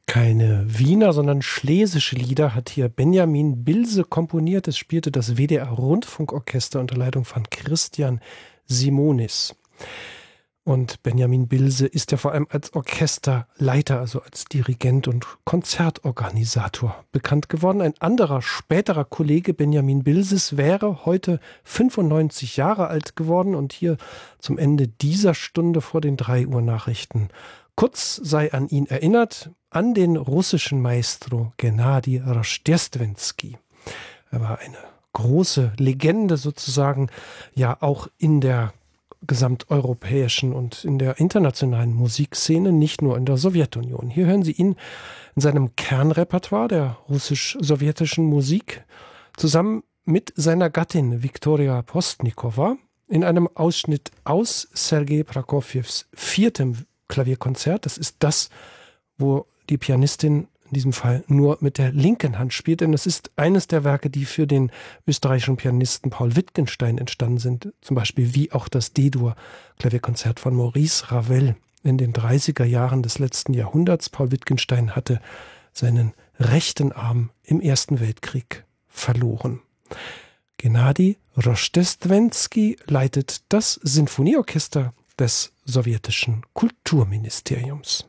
Keine Wiener, sondern schlesische Lieder hat hier Benjamin Bilse komponiert. Es spielte das WDR-Rundfunkorchester unter Leitung von Christian Simonis. Und Benjamin Bilse ist ja vor allem als Orchesterleiter, also als Dirigent und Konzertorganisator bekannt geworden. Ein anderer späterer Kollege Benjamin Bilses wäre heute 95 Jahre alt geworden und hier zum Ende dieser Stunde vor den 3 Uhr Nachrichten. Kurz sei an ihn erinnert, an den russischen Maestro Gennady Rождественский. Er war eine große Legende sozusagen, ja auch in der gesamteuropäischen und in der internationalen Musikszene, nicht nur in der Sowjetunion. Hier hören Sie ihn in seinem Kernrepertoire der russisch-sowjetischen Musik zusammen mit seiner Gattin Viktoria Postnikova in einem Ausschnitt aus Sergei Prokofjews 4. Klavierkonzert. Das ist das, wo die Pianistin in diesem Fall nur mit der linken Hand spielt, denn es ist eines der Werke, die für den österreichischen Pianisten Paul Wittgenstein entstanden sind, zum Beispiel wie auch das D-Dur-Klavierkonzert von Maurice Ravel in den 30er Jahren des letzten Jahrhunderts. Paul Wittgenstein hatte seinen rechten Arm im Ersten Weltkrieg verloren. Gennady Rождественский leitet das Sinfonieorchester des sowjetischen Kulturministeriums.